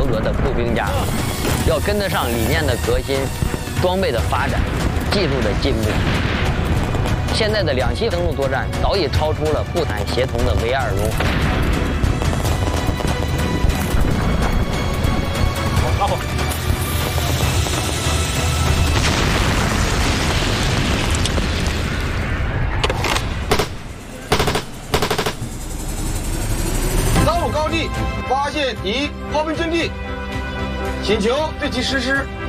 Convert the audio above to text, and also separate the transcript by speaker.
Speaker 1: 格的步兵家，要跟得上理念的革新、装备的发展、技术的进步。现在的两栖登陆作战早已超出了步坦协同的唯二融合。
Speaker 2: 拉火！
Speaker 3: 登陆高地，发现敌炮兵阵地，请求对其实施